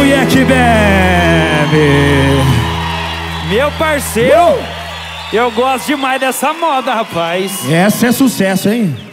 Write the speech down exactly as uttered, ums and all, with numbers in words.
é que bebe. Meu parceiro, uh! eu gosto demais dessa moda, rapaz. Essa é sucesso, hein?